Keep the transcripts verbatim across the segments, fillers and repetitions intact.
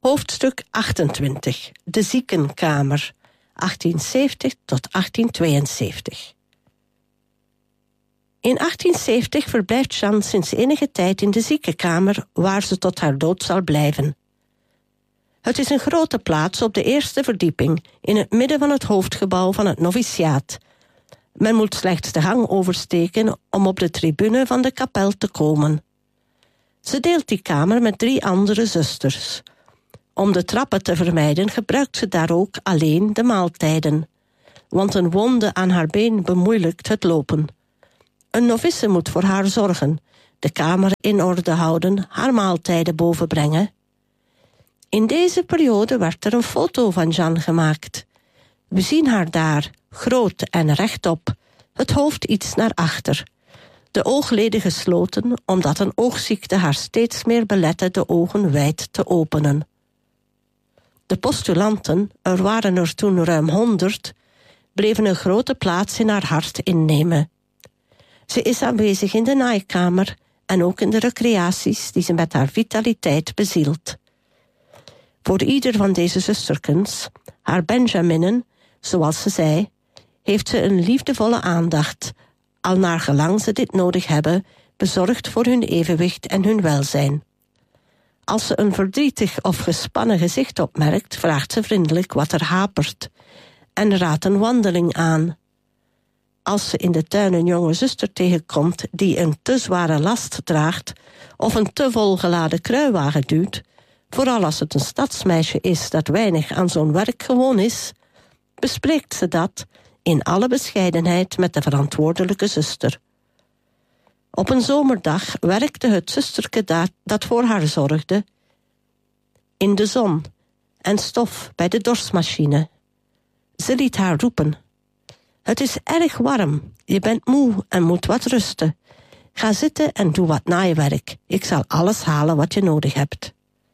Hoofdstuk achtentwintig. De ziekenkamer. achttienzeventig tot achttientweeënzeventig. In achttienzeventig verblijft Jeanne sinds enige tijd in de ziekenkamer, waar ze tot haar dood zal blijven. Het is een grote plaats op de eerste verdieping, in het midden van het hoofdgebouw van het noviciaat. Men moet slechts de gang oversteken om op de tribune van de kapel te komen. Ze deelt die kamer met drie andere zusters. Om de trappen te vermijden gebruikt ze daar ook alleen de maaltijden, want een wonde aan haar been bemoeilijkt het lopen. Een novice moet voor haar zorgen, de kamer in orde houden, haar maaltijden bovenbrengen. In deze periode werd er een foto van Jeanne gemaakt. We zien haar daar, groot en rechtop, het hoofd iets naar achter. De oogleden gesloten, omdat een oogziekte haar steeds meer belette de ogen wijd te openen. De postulanten, er waren er toen ruim honderd, bleven een grote plaats in haar hart innemen. Ze is aanwezig in de naaikamer en ook in de recreaties die ze met haar vitaliteit bezielt. Voor ieder van deze zusterkens, haar Benjaminnen, zoals ze zei, heeft ze een liefdevolle aandacht, al naar gelang ze dit nodig hebben, bezorgd voor hun evenwicht en hun welzijn. Als ze een verdrietig of gespannen gezicht opmerkt, vraagt ze vriendelijk wat er hapert en raadt een wandeling aan. Als ze in de tuin een jonge zuster tegenkomt die een te zware last draagt of een te volgeladen kruiwagen duwt, vooral als het een stadsmeisje is dat weinig aan zo'n werk gewoon is, bespreekt ze dat in alle bescheidenheid met de verantwoordelijke zuster. Op een zomerdag werkte het zusterke dat, dat voor haar zorgde in de zon en stof bij de dorsmachine. Ze liet haar roepen: "Het is erg warm, je bent moe en moet wat rusten. Ga zitten en doe wat naaiwerk. Ik zal alles halen wat je nodig hebt."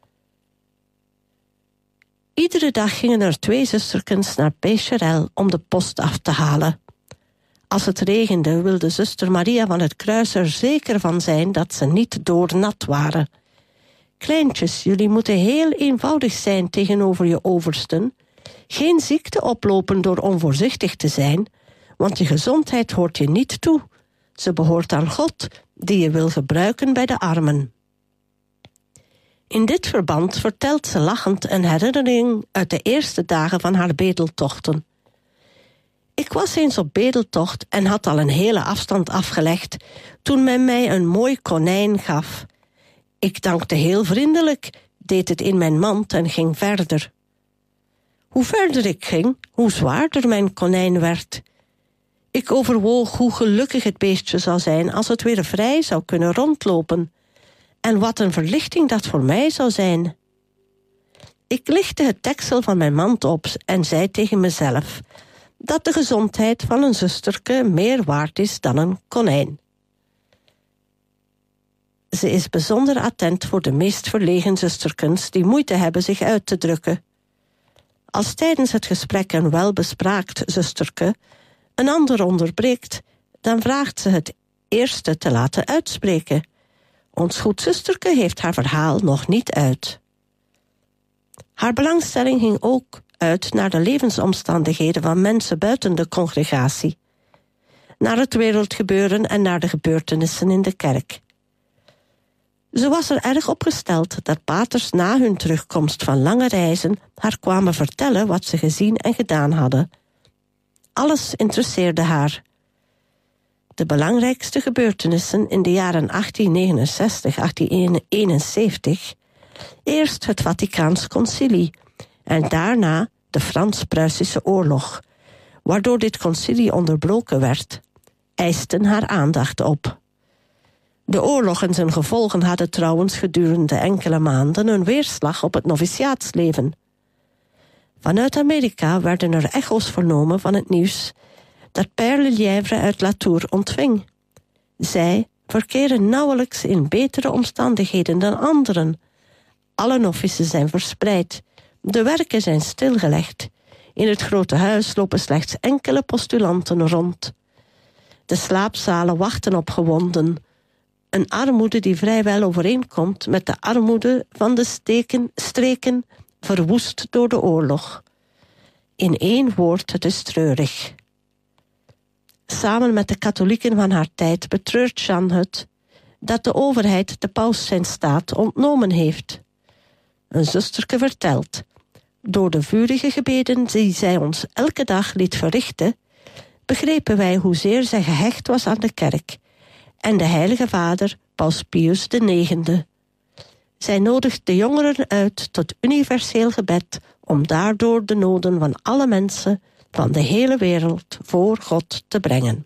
Iedere dag gingen er twee zusterkens naar Pécherel om de post af te halen. Als het regende wilde zuster Maria van het Kruis er zeker van zijn dat ze niet doornat waren. "Kleintjes, jullie moeten heel eenvoudig zijn tegenover je oversten. Geen ziekte oplopen door onvoorzichtig te zijn, want je gezondheid hoort je niet toe. Ze behoort aan God, die je wil gebruiken bij de armen." In dit verband vertelt ze lachend een herinnering uit de eerste dagen van haar bedeltochten. "Ik was eens op bedeltocht en had al een hele afstand afgelegd toen men mij een mooi konijn gaf. Ik dankte heel vriendelijk, deed het in mijn mand en ging verder. Hoe verder ik ging, hoe zwaarder mijn konijn werd. Ik overwoog hoe gelukkig het beestje zou zijn als het weer vrij zou kunnen rondlopen. En wat een verlichting dat voor mij zou zijn. Ik lichtte het deksel van mijn mand op en zei tegen mezelf dat de gezondheid van een zusterke meer waard is dan een konijn." Ze is bijzonder attent voor de meest verlegen zusterkens die moeite hebben zich uit te drukken. Als tijdens het gesprek een welbespraakt zusterke een ander onderbreekt, dan vraagt ze het eerste te laten uitspreken. Ons goed zusterke heeft haar verhaal nog niet uit. Haar belangstelling ging ook uit naar de levensomstandigheden van mensen buiten de congregatie, naar het wereldgebeuren en naar de gebeurtenissen in de kerk. Ze was er erg op gesteld dat paters na hun terugkomst van lange reizen haar kwamen vertellen wat ze gezien en gedaan hadden. Alles interesseerde haar. De belangrijkste gebeurtenissen in de jaren achttien negenenzestig tot achttien eenenzeventig, eerst het Vaticaans concilie en daarna de Frans-Pruisische oorlog, waardoor dit concilie onderbroken werd, eisten haar aandacht op. De oorlog en zijn gevolgen hadden trouwens gedurende enkele maanden een weerslag op het noviciaatsleven. Vanuit Amerika werden er echo's vernomen van het nieuws dat Père Lelièvre uit Latour ontving. Zij verkeren nauwelijks in betere omstandigheden dan anderen. Alle novices zijn verspreid. De werken zijn stilgelegd. In het grote huis lopen slechts enkele postulanten rond. De slaapzalen wachten op gewonden. Een armoede die vrijwel overeenkomt met de armoede van de steken, streken verwoest door de oorlog. In één woord, het is treurig. Samen met de katholieken van haar tijd betreurt Jeanne het dat de overheid de paus zijn staat ontnomen heeft. Een zusterke vertelt: door de vurige gebeden die zij ons elke dag liet verrichten, begrepen wij hoezeer zij gehecht was aan de kerk en de heilige vader, Paus Pius de negende. Zij nodigt de jongeren uit tot universeel gebed om daardoor de noden van alle mensen van de hele wereld voor God te brengen.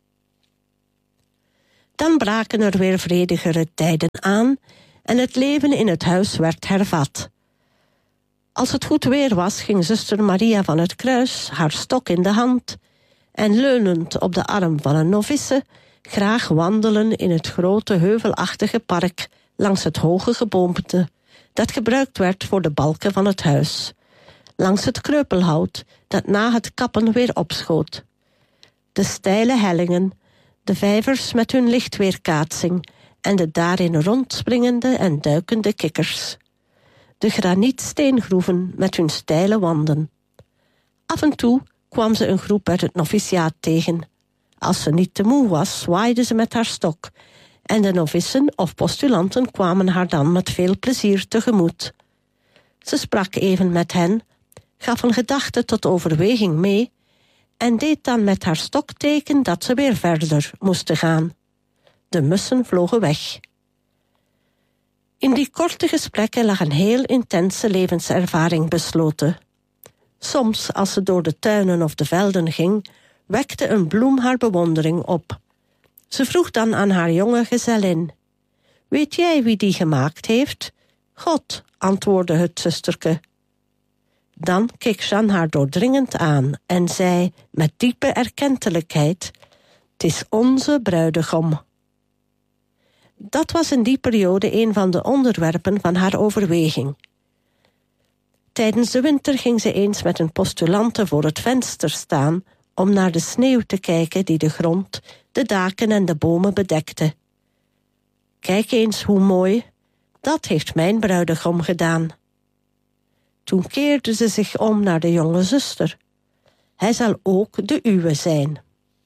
Dan braken er weer vredigere tijden aan en het leven in het huis werd hervat. Als het goed weer was, ging zuster Maria van het Kruis, haar stok in de hand, en leunend op de arm van een novice, graag wandelen in het grote heuvelachtige park langs het hoge geboomte dat gebruikt werd voor de balken van het huis, langs het kreupelhout dat na het kappen weer opschoot, de steile hellingen, de vijvers met hun lichtweerkaatsing en de daarin rondspringende en duikende kikkers, de granietsteengroeven met hun steile wanden. Af en toe kwam ze een groep uit het noviciaat tegen. Als ze niet te moe was, zwaaide ze met haar stok, en de novissen of postulanten kwamen haar dan met veel plezier tegemoet. Ze sprak even met hen, gaf een gedachte tot overweging mee en deed dan met haar stok teken dat ze weer verder moesten gaan. De mussen vlogen weg. In die korte gesprekken lag een heel intense levenservaring besloten. Soms, als ze door de tuinen of de velden ging, wekte een bloem haar bewondering op. Ze vroeg dan aan haar jonge gezellin: weet jij wie die gemaakt heeft? God, antwoordde het zusterke. Dan keek Jeanne haar doordringend aan en zei met diepe erkentelijkheid: het is onze bruidegom. Dat was in die periode een van de onderwerpen van haar overweging. Tijdens de winter ging ze eens met een postulante voor het venster staan om naar de sneeuw te kijken die de grond, de daken en de bomen bedekte. Kijk eens hoe mooi, dat heeft mijn bruidegom gedaan. Toen keerde ze zich om naar de jonge zuster. Hij zal ook de uwe zijn.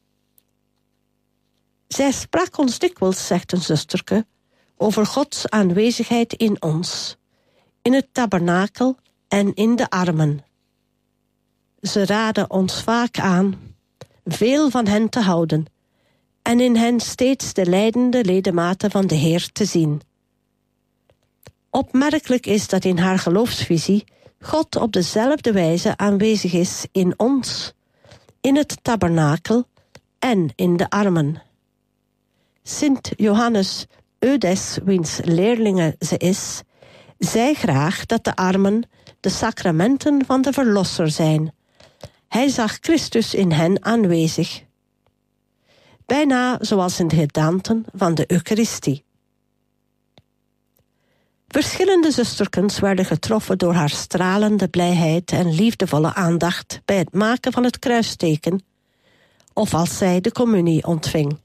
Zij sprak ons dikwijls, zegt een zusterke, over Gods aanwezigheid in ons, in het tabernakel en in de armen. Ze raadde ons vaak aan veel van hen te houden en in hen steeds de lijdende ledematen van de Heer te zien. Opmerkelijk is dat in haar geloofsvisie God op dezelfde wijze aanwezig is in ons, in het tabernakel en in de armen. Sint Johannes Eudes, wiens leerlinge ze is, zei graag dat de armen de sacramenten van de Verlosser zijn. Hij zag Christus in hen aanwezig. Bijna zoals in de gedaanten van de Eucharistie. Verschillende zusterkens werden getroffen door haar stralende blijheid en liefdevolle aandacht bij het maken van het kruisteken, of als zij de communie ontving.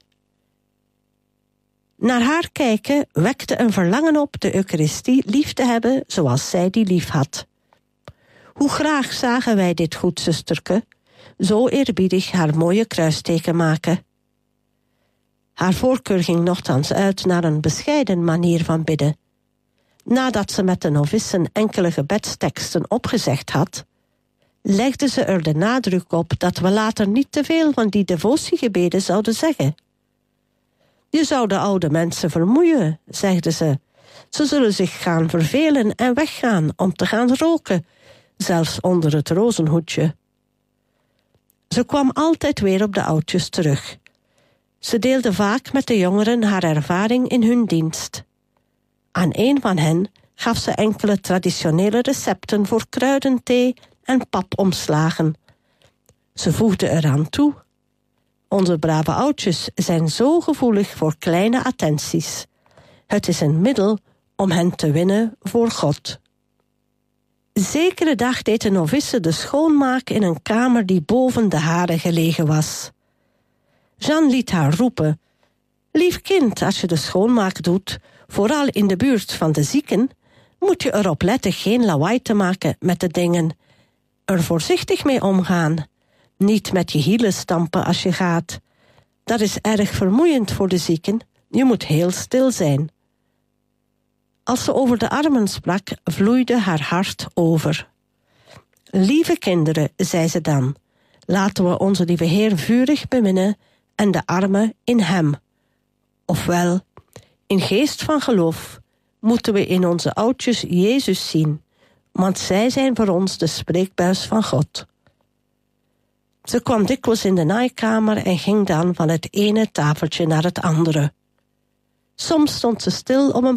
Naar haar kijken wekte een verlangen op de Eucharistie lief te hebben zoals zij die lief had. Hoe graag zagen wij dit goed zusterke, zo eerbiedig haar mooie kruisteken maken. Haar voorkeur ging nochtans uit naar een bescheiden manier van bidden. Nadat ze met de novissen enkele gebedsteksten opgezegd had, legde ze er de nadruk op dat we later niet te veel van die devotiegebeden zouden zeggen. Je zou de oude mensen vermoeien, zegde ze. Ze zullen zich gaan vervelen en weggaan om te gaan roken, zelfs onder het rozenhoedje. Ze kwam altijd weer op de oudjes terug. Ze deelde vaak met de jongeren haar ervaring in hun dienst. Aan een van hen gaf ze enkele traditionele recepten voor kruidenthee en papomslagen. Ze voegde eraan toe: onze brave oudjes zijn zo gevoelig voor kleine attenties. Het is een middel om hen te winnen voor God. Zekere dag deed de novice de schoonmaak in een kamer die boven de hare gelegen was. Jeanne liet haar roepen: lief kind, als je de schoonmaak doet, vooral in de buurt van de zieken, moet je erop letten geen lawaai te maken met de dingen. Er voorzichtig mee omgaan. Niet met je hielen stampen als je gaat. Dat is erg vermoeiend voor de zieken. Je moet heel stil zijn. Als ze over de armen sprak, vloeide haar hart over. Lieve kinderen, zei ze dan, laten we onze lieve Heer vurig beminnen en de armen in hem. Ofwel, in geest van geloof moeten we in onze oudjes Jezus zien, want zij zijn voor ons de spreekbuis van God. Ze kwam dikwijls in de naaikamer en ging dan van het ene tafeltje naar het andere. Soms stond ze stil om een